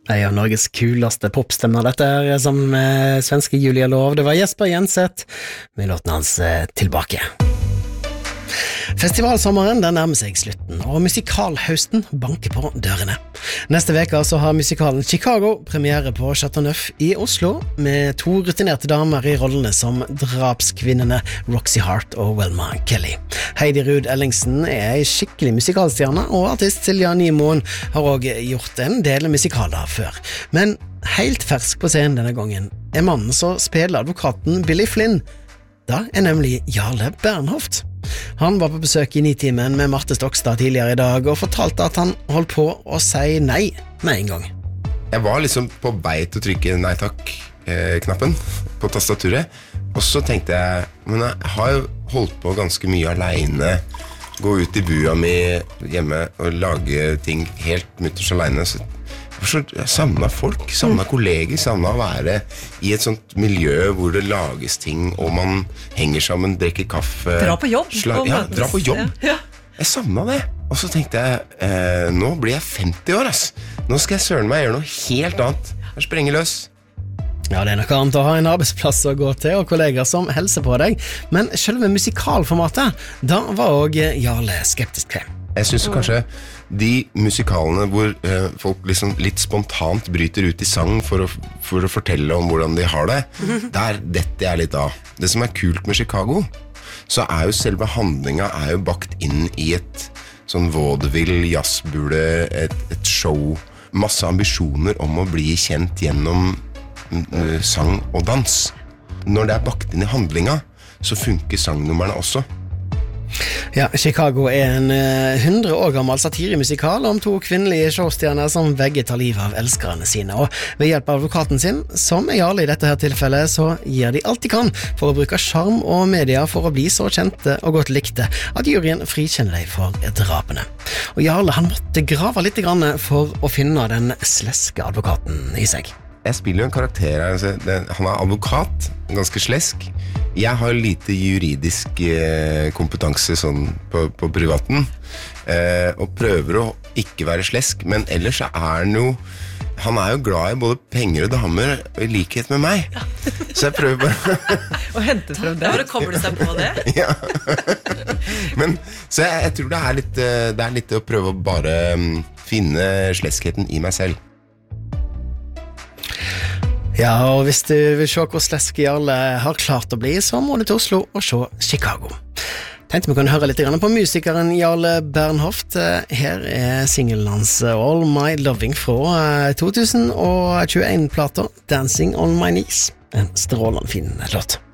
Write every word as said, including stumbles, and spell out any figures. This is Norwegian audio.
En av Norges kuleste popstemmer dette er som eh, svenske Julia Lov. Det var Jesper Jenseth med låten hans eh, Tilbake. Festivalsommeren den nærmer seg slutten, og musikalhøsten banker på dørene. Neste veka så har musikalen Chicago premiere på Chateau Neuf i Oslo, med to rutinerte damer i rollene som drapskvinnene Roxy Hart og Velma Kelly. Heidi Ruud Ellingsen er en skikkelig musikalstjerne, og artist Silja Nymoen har også gjort en del musikaler før. Men helt fersk på scenen denne gangen er mannen som spiller advokaten Billy Flynn. Da er nemlig Jarle Bernhoft. Han var på besøk i Nitimen med Marte Stokstad tidligere i dag og fortalte at han holdt på å si nei med en gang. Jeg var liksom på vei til å trykke nei takk-knappen på tastaturet, og så tenkte jeg, men jeg har jo holdt på ganske mye alene, gå ut i bua mi hjemme og lage ting helt mutters alene, så jeg savnet folk, savnet kolleger, savnet å være i et sånt miljø hvor det lages ting, og man henger sammen, drikker kaffe. Dra på jobb. Slag, ja, dra på jobb. Ja. Jeg savnet det. Og så tenkte jeg, eh, nå blir jeg femti år, ass. Nå skal jeg søren meg gjøre noe helt annet. Jeg sprenger løs. Ja, det er nok annet å ha en arbeidsplass å gå til, og kolleger som helser på deg. Men selve musikalformatet, da var også Jarle skeptisk til. Jeg synes kanskje de musikalene hvor eh, folk liksom litt spontant bryter ut i sang for å, for å fortelle om hvordan de har det, der dette er litt av. Det som er kult med Chicago, så er jo selve handlinga er jo bakt inn i et sånn vaudeville, jazzbule, et, et show, masse ambisjoner om å bli kjent gjennom uh, sang og dans. Når det er bakt inn i handlinga, så funker sangnummerne også. Ja, Chicago er en hundre uh, år gammel satiremusikal om to kvinnelige showstjerner som begge tar livet av elskerne sine, og ved hjelp av advokaten sin, som er Jarle i dette her tilfellet, så gir de alt de kan for å bruke sjarm og media for å bli så kjente og godt likte at juryen frikjenner dem for drapene. Og Jarle, han måtte grave litt grann for å finne den sleske advokaten i seg. Jeg spiller jo en karakter her, altså, det, han er advokat, ganske slesk. Jeg har lite juridisk eh, kompetanse sånn på, på privaten, eh, og prøver å ikke være slesk, men ellers er han jo, han er jo glad i både penger og damer, i likhet med meg. Ja. Så jeg prøver bare... å hente frem det. Bare koble seg på det. Ja. Men, så jeg, jeg tror det er, litt, det er litt å prøve å bare um, finne sleskheten i meg selv. Ja, og hvis du vil se hvor slesk Jarle har klart å bli, så må du til Oslo og se Chicago. Tenkte vi kunne høre litt på musikeren Jarle Bernhoft. Her er singelen hans All My Loving fra to tusen og tjueen-plater Dancing on My Knees. En strålende fin låt.